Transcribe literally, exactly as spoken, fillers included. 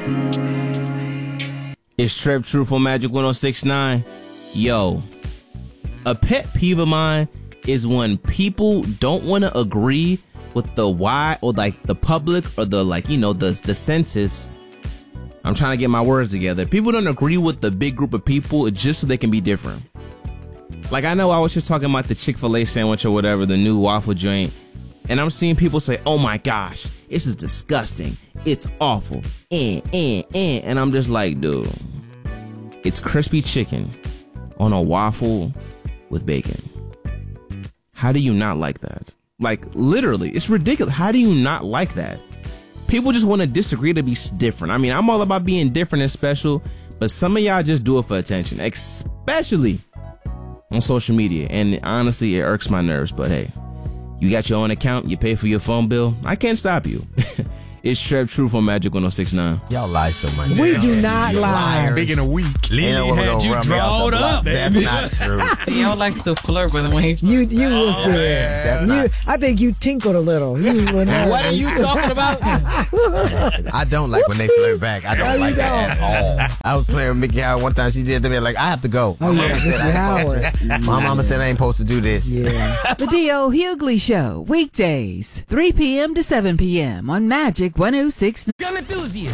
It's Trev Truth on Magic one oh six point nine. Yo, a pet peeve of mine is when people don't want to agree with the why, or like the public, or the like, you know, the the census. I'm trying to get my words together. People don't agree with the big group of people just so they can be different. Like, I know I was just talking about the Chick-fil-A sandwich or whatever, the new waffle joint, and I'm seeing people say, oh my gosh, this is disgusting. It's awful. Eh, eh, eh. And I'm just like, dude, it's crispy chicken on a waffle with bacon. How do you not like that? Like, literally, it's ridiculous. How do you not like that? People just want to disagree to be different. I mean, I'm all about being different and special, but some of y'all just do it for attention, especially on social media. And honestly, it irks my nerves, but hey, you got your own account, you pay for your phone bill, I can't stop you. It's Trev Truth on Magic one oh six point nine. Y'all lie so much. We do not lie. Big in a week. Lily had you drawed up. That's not true. Y'all likes to flirt with him. You, you was Oh, good. That's You, not. I think you tinkled a little. You were nervous. What are you talking about? I don't like when they flirt back. I don't No, you like that at all. I was playing with Mickey Howard one time. She did to me like, I have to go. Oh, yeah, Mickey Howard. My mama said I ain't supposed to do this. Yeah. The D O. Hughley Show, weekdays, three p.m. to seven p.m. on Magic one oh six. Gun enthusiasts,